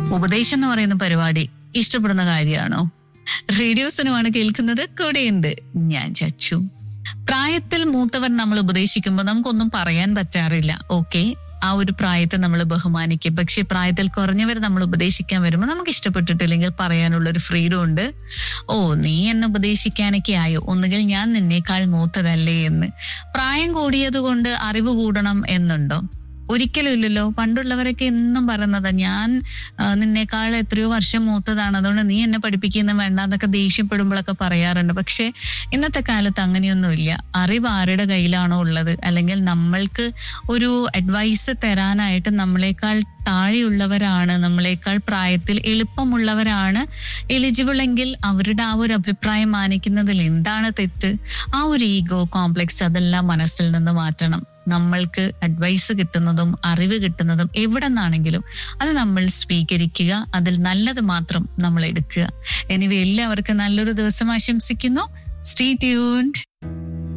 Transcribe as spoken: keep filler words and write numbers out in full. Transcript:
ഉപദേശം എന്ന് പറയുന്ന പരിപാടി ഇഷ്ടപ്പെടുന്ന കാര്യമാണോ? റേഡിയോ സിനിമയാണ് കേൾക്കുന്നത്, കൂടെയുണ്ട് ഞാൻ ചച്ചു. പ്രായത്തിൽ മൂത്തവർ നമ്മൾ ഉപദേശിക്കുമ്പോൾ നമുക്കൊന്നും പറയാൻ പറ്റാറില്ല. ഓക്കെ, ആ ഒരു പ്രായത്തെ നമ്മൾ ബഹുമാനിക്കും. പക്ഷെ പ്രായത്തിൽ കുറഞ്ഞവർ നമ്മൾ ഉപദേശിക്കാൻ വരുമ്പോൾ നമുക്ക് ഇഷ്ടപ്പെട്ടിട്ടില്ലെങ്കിൽ പറയാനുള്ള ഒരു ഫ്രീഡം ഉണ്ട്. ഓ, നീ എന്നെ ഉപദേശിക്കാനൊക്കെ ആയോ, ഒന്നുകിൽ ഞാൻ നിന്നേക്കാൾ മൂത്തതല്ലേ എന്ന്. പ്രായം കൂടിയത് കൊണ്ട് അറിവ് കൂടണം എന്നുണ്ടോ? ഒരിക്കലും ഇല്ലല്ലോ. പണ്ടുള്ളവരൊക്കെ എന്നും പറയുന്നതാ, ഞാൻ നിന്നേക്കാൾ എത്രയോ വർഷം മൂത്തതാണ്, അതുകൊണ്ട് നീ എന്നെ പഠിപ്പിക്കുന്ന വേണ്ട എന്നൊക്കെ ദേഷ്യപ്പെടുമ്പോഴൊക്കെ പറയാറുണ്ട്. പക്ഷെ ഇന്നത്തെ കാലത്ത് അങ്ങനെയൊന്നുമില്ല. അറിവ് ആരുടെ കയ്യിലാണോ ഉള്ളത്, അല്ലെങ്കിൽ നമ്മൾക്ക് ഒരു അഡ്വൈസ് തരാനായിട്ട് നമ്മളെക്കാൾ താഴെയുള്ളവരാണ്, നമ്മളെക്കാൾ പ്രായത്തിൽ എളുപ്പമുള്ളവരാണ് എലിജിബിൾ എങ്കിൽ അവരുടെ ആ ഒരു അഭിപ്രായം മാനിക്കുന്നതിൽ എന്താണ് തെറ്റ്? ആ ഒരു ഈഗോ കോംപ്ലക്സ് അതെല്ലാം മനസ്സിൽ നിന്ന് മാറ്റണം. നമ്മൾക്ക് അഡ്വൈസ് കിട്ടുന്നതും അറിവ് കിട്ടുന്നതും എവിടെ നിന്നാണെങ്കിലും അത് നമ്മൾ സ്വീകരിക്കുക, അതിൽ നല്ലത് മാത്രം നമ്മൾ എടുക്കുക. എനിവേ, എല്ലാവർക്കും നല്ലൊരു ദിവസം ആശംസിക്കുന്നു. Stay tuned.